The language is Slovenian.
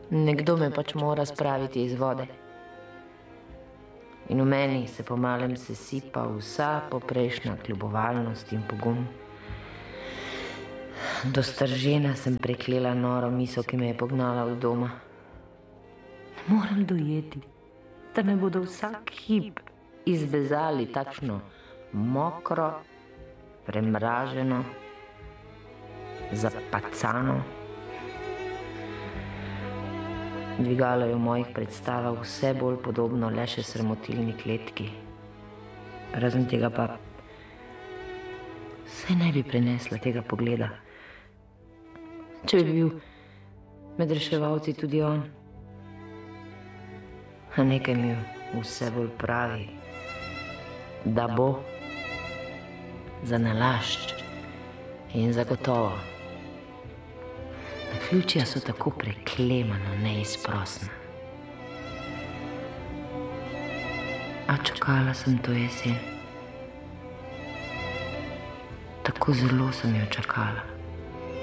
Nekdo me pač mora spraviti iz vode. In v meni se pomalem sesipa vsa poprejšnja kljubovalnost in pogum. Do stržena sem preklela noro misel, ki me je pognala od doma. Ne moram dojeti, da me bodo vsak hip izbezali takšno mokro, premraženo, zapacano. Dvigalo je v mojih predstavah vse bolj podobno le še sramotilni kletki. Razen tega pa saj ne bi prenesla tega pogleda. Če bi bil med reševalci tudi on. A nekaj mi vse bolj pravi, da bo za nalašč in zagotovo. Naključja so tako preklemano neizprosna. A čakala sem to jesen. Tako zelo sem jo čakala.